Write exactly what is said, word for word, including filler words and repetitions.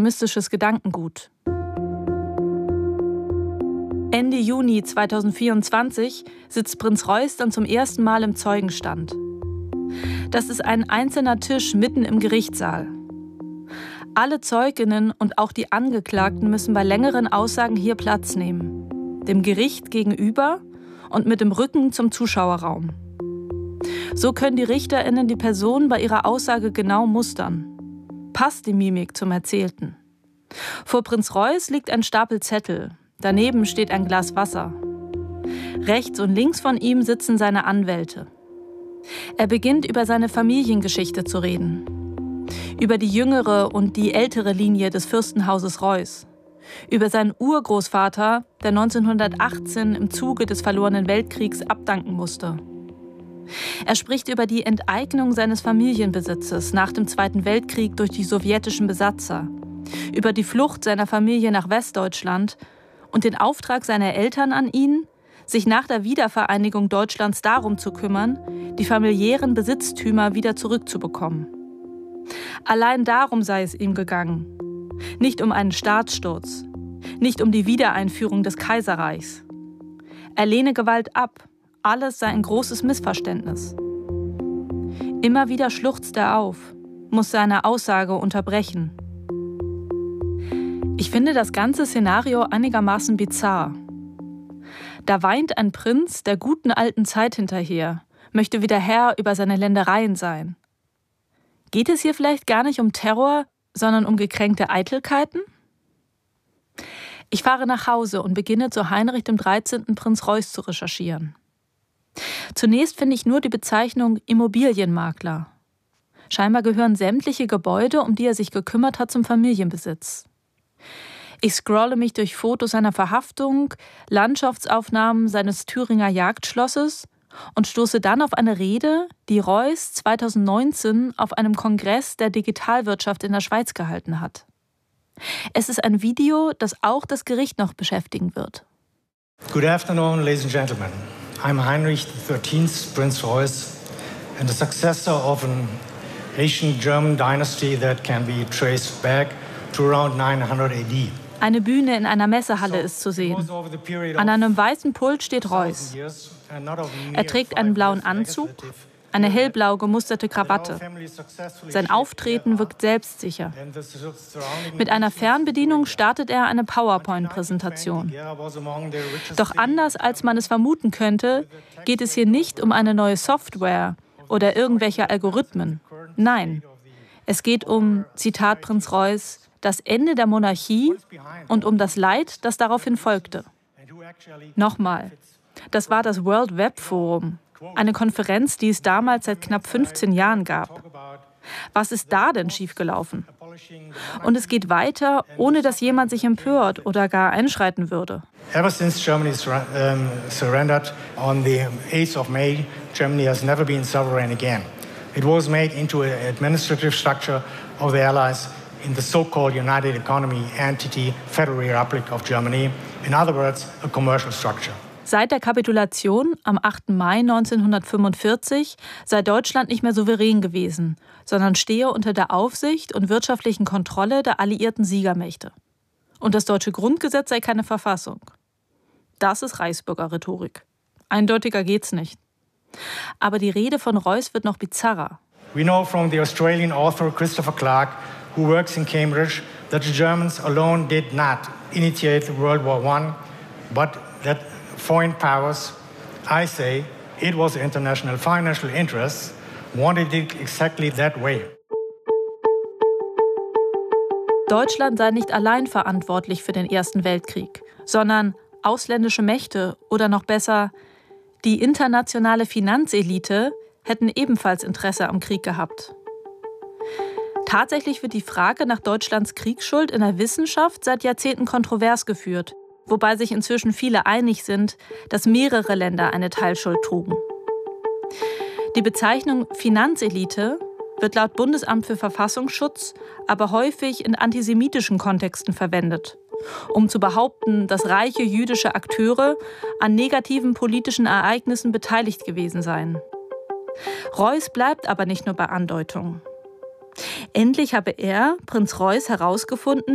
extremistisches Gedankengut. Ende Juni zweitausendvierundzwanzig sitzt Prinz Reuß dann zum ersten Mal im Zeugenstand. Das ist ein einzelner Tisch mitten im Gerichtssaal. Alle Zeuginnen und auch die Angeklagten müssen bei längeren Aussagen hier Platz nehmen. Dem Gericht gegenüber und mit dem Rücken zum Zuschauerraum. So können die RichterInnen die Person bei ihrer Aussage genau mustern. Passt die Mimik zum Erzählten? Vor Prinz Reuß liegt ein Stapel Zettel. Daneben steht ein Glas Wasser. Rechts und links von ihm sitzen seine Anwälte. Er beginnt über seine Familiengeschichte zu reden. Über die jüngere und die ältere Linie des Fürstenhauses Reuß. Über seinen Urgroßvater, der neunzehnhundertachtzehn im Zuge des verlorenen Weltkriegs abdanken musste. Er spricht über die Enteignung seines Familienbesitzes nach dem Zweiten Weltkrieg durch die sowjetischen Besatzer. Über die Flucht seiner Familie nach Westdeutschland und den Auftrag seiner Eltern an ihn, sich nach der Wiedervereinigung Deutschlands darum zu kümmern, die familiären Besitztümer wieder zurückzubekommen. Allein darum sei es ihm gegangen. Nicht um einen Staatssturz, nicht um die Wiedereinführung des Kaiserreichs. Er lehne Gewalt ab, alles sei ein großes Missverständnis. Immer wieder schluchzt er auf, muss seine Aussage unterbrechen. Ich finde das ganze Szenario einigermaßen bizarr. Da weint ein Prinz der guten alten Zeit hinterher, möchte wieder Herr über seine Ländereien sein. Geht es hier vielleicht gar nicht um Terror, sondern um gekränkte Eitelkeiten? Ich fahre nach Hause und beginne zu Heinrich dem dreizehnten Prinz Reuß zu recherchieren. Zunächst finde ich nur die Bezeichnung Immobilienmakler. Scheinbar gehören sämtliche Gebäude, um die er sich gekümmert hat, zum Familienbesitz. Ich scrolle mich durch Fotos seiner Verhaftung, Landschaftsaufnahmen seines Thüringer Jagdschlosses und stoße dann auf eine Rede, die Reuß zweitausendneunzehn auf einem Kongress der Digitalwirtschaft in der Schweiz gehalten hat. Es ist ein Video, das auch das Gericht noch beschäftigen wird. Good afternoon, ladies and gentlemen. I'm Heinrich the thirteenth Prince Reuß and the successor of an ancient German dynasty that can be traced back to around nine hundred A D. Eine Bühne in einer Messehalle ist zu sehen. An einem weißen Pult steht Reuß. Er trägt einen blauen Anzug, eine hellblau gemusterte Krawatte. Sein Auftreten wirkt selbstsicher. Mit einer Fernbedienung startet er eine PowerPoint-Präsentation. Doch anders als man es vermuten könnte, geht es hier nicht um eine neue Software oder irgendwelche Algorithmen. Nein, es geht um, Zitat Prinz Reuß, das Ende der Monarchie und um das Leid, das daraufhin folgte. Nochmal, das war das World Web Forum, eine Konferenz, die es damals seit knapp fünfzehn Jahren gab. Was ist da denn schiefgelaufen? Und es geht weiter, ohne dass jemand sich empört oder gar einschreiten würde. Ever since Germany um, surrendered on the eighth of May, Germany has never been sovereign again. It was made into an administrative structure of the Allies in the so-called United Economy Entity Federal Republic of Germany. In other words, a commercial structure. Seit der Kapitulation am achten Mai neunzehnhundertfünfundvierzig sei Deutschland nicht mehr souverän gewesen, sondern stehe unter der Aufsicht und wirtschaftlichen Kontrolle der alliierten Siegermächte. Und das deutsche Grundgesetz sei keine Verfassung. Das ist Reichsbürger-Rhetorik. Eindeutiger geht's nicht. Aber die Rede von Reuß wird noch bizarrer. We know from the Australian author Christopher Clark, who works in Cambridge, that the Germans alone did not initiate World War One, but that foreign powers, I say, it was international financial interests, wanted it exactly that way. Deutschland sei nicht allein verantwortlich für den Ersten Weltkrieg, sondern ausländische Mächte oder noch besser, die internationale Finanzelite hätten ebenfalls Interesse am Krieg gehabt. Tatsächlich wird die Frage nach Deutschlands Kriegsschuld in der Wissenschaft seit Jahrzehnten kontrovers geführt, wobei sich inzwischen viele einig sind, dass mehrere Länder eine Teilschuld trugen. Die Bezeichnung Finanzelite wird laut Bundesamt für Verfassungsschutz aber häufig in antisemitischen Kontexten verwendet, um zu behaupten, dass reiche jüdische Akteure an negativen politischen Ereignissen beteiligt gewesen seien. Reuß bleibt aber nicht nur bei Andeutungen. Endlich habe er, Prinz Reuß, herausgefunden,